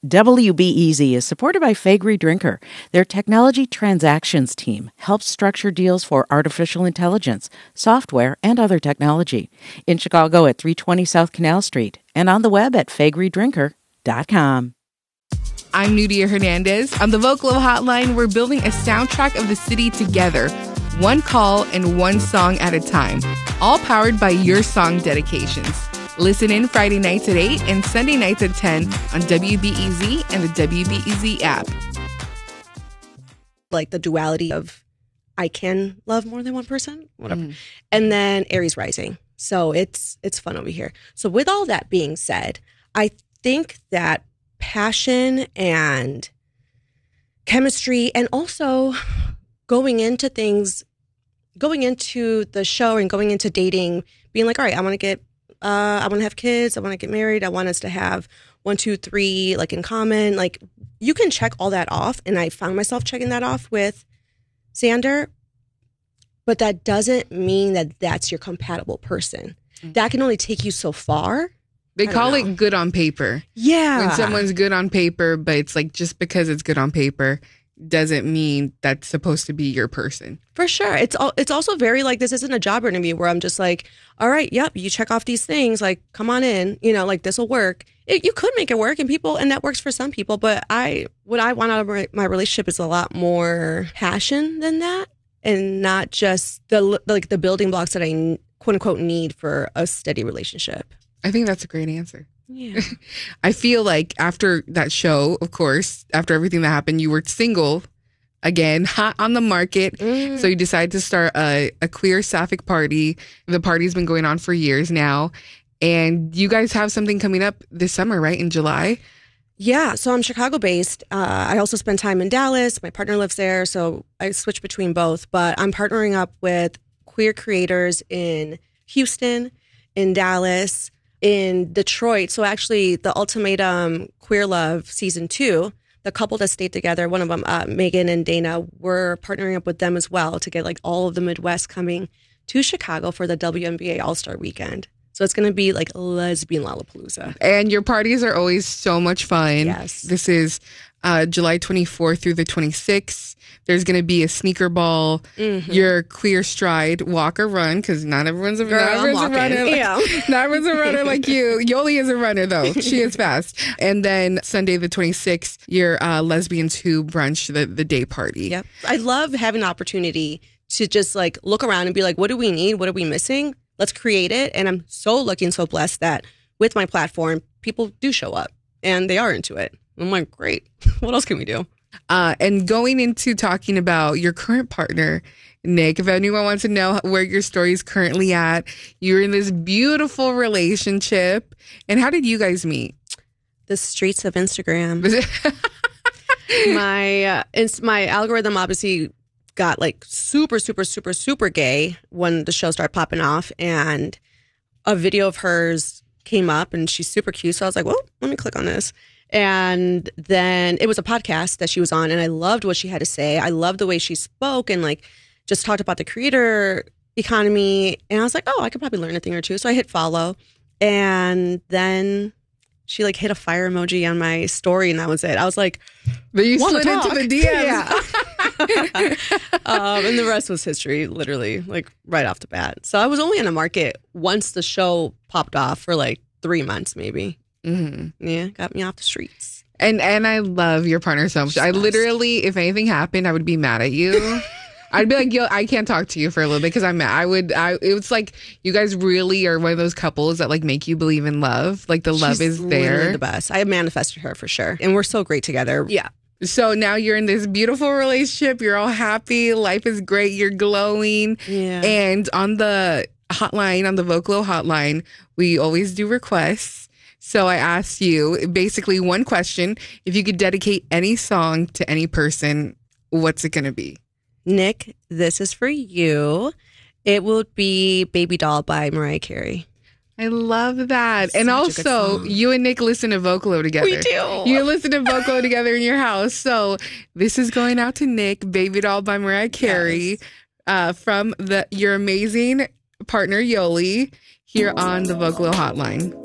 WBEZ is supported by Faegre Drinker. Their technology transactions team helps structure deals for artificial intelligence, software, and other technology. In Chicago at 320 South Canal Street and on the web at FaegreDrinker.com. I'm Nudia Hernandez. On the Vocalo Hotline, we're building a soundtrack of the city together, one call and one song at a time, all powered by your song dedications. Listen in Friday nights at 8 and Sunday nights at 10 on WBEZ and the WBEZ app. Like the duality of I can love more than one person, whatever. And then Aries rising. So it's fun over here. So with all that being said, I think that passion and chemistry and also going into the show and going into dating, being like, all right, I want to have kids. I want to get married. I want us to have 1, 2, 3, like in common. Like you can check all that off. And I found myself checking that off with Xander. But that doesn't mean that that's your compatible person. That can only take you so far. They call it good on paper. Yeah. When someone's good on paper, but it's like just because it's good on paper doesn't mean that's supposed to be your person. For sure. It's also very like, this isn't a job interview where I'm just like, all right, yep, you check off these things, like come on in, like this will work. You could make it work and that works for some people, but what I want out of my relationship is a lot more passion than that, and not just the building blocks that I quote unquote need for a steady relationship. I think that's a great answer. Yeah. I feel like after that show, of course, after everything that happened, you were single again, hot on the market. So you decided to start a queer sapphic party. The party's been going on for years now. And you guys have something coming up this summer, right? In July? Yeah. So I'm Chicago based. I also spend time in Dallas. My partner lives there. So I switch between both. But I'm partnering up with queer creators in Houston, in Dallas, in Detroit. So actually the Ultimatum Queer Love Season 2, the couple that stayed together, one of them, Megan and Dana, we're partnering up with them as well to get like all of the Midwest coming to Chicago for the WNBA All-Star Weekend. So it's going to be like lesbian Lollapalooza. And your parties are always so much fun. Yes. This is July 24th through the 26th. There's going to be a sneaker ball, your queer stride, walk or run, because not everyone's a runner. Not everyone's a runner like you. Yoli is a runner, though. She is fast. And then Sunday the 26th, your Lesbians Who brunch, the day party. Yep. I love having the opportunity to just like look around and be like, what do we need? What are we missing? Let's create it. And I'm so lucky and so blessed that with my platform, people do show up and they are into it. I'm like, great. What else can we do? And going into talking about your current partner, Nick, if anyone wants to know where your story is currently at, you're in this beautiful relationship. And how did you guys meet? The streets of Instagram. My algorithm obviously got like super, super, super, super gay when the show started popping off, and a video of hers came up and she's super cute. So I was like, well, let me click on this. And then it was a podcast that she was on, and I loved what she had to say. I loved the way she spoke and like just talked about the creator economy. And I was like, oh, I could probably learn a thing or two. So I hit follow, and then she like hit a fire emoji on my story, and that was it. I was like, but you slid into the DMs. Yeah. And the rest was history, literally, like right off the bat. So I was only in the market once the show popped off for like 3 months, maybe. Yeah, got me off the streets. And I love your partner so much. I literally, if anything happened, I would be mad at you. I'd be like, yo, I can't talk to you for a little bit because I'm mad. It was like you guys really are one of those couples that like make you believe in love. Like the love is there. Literally the best. I manifested her for sure. And we're so great together. Yeah. So now you're in this beautiful relationship. You're all happy. Life is great. You're glowing. Yeah. And on the hotline, on the Vocalo hotline, we always do requests. So I asked you basically one question. If you could dedicate any song to any person, what's it going to be? Nick, this is for you. It will be Baby Doll by Mariah Carey. I love that. And also, you and Nick listen to Vocalo together. We do. You listen to Vocalo together in your house. So this is going out to Nick, Baby Doll by Mariah Carey, from your amazing partner, Yoli, here on the Vocalo hotline.